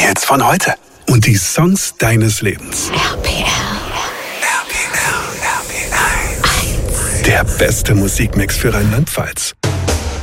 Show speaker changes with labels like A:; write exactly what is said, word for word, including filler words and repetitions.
A: Hits von heute und die Songs deines Lebens.
B: R P L.
A: R P L, R P L. Der beste Musikmix für Rheinland-Pfalz.